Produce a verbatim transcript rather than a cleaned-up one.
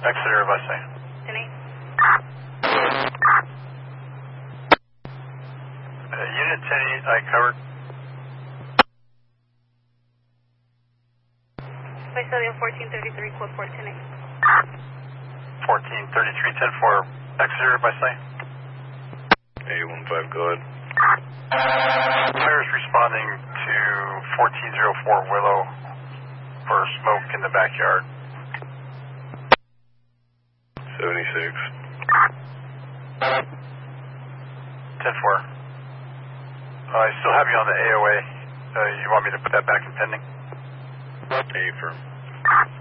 Exeter, Wesley. ten eight. Uh, unit ten eight, I covered. Visalia fourteen thirty-three, code four ten eight. fourteen thirty-three, ten four, Exeter, Wesley. eight one five, go ahead. Fires responding to fourteen oh four Willow for smoke in the backyard. seventy-six. ten four. Uh, I still have you on the A O A. Uh, you want me to put that back in pending? A firm.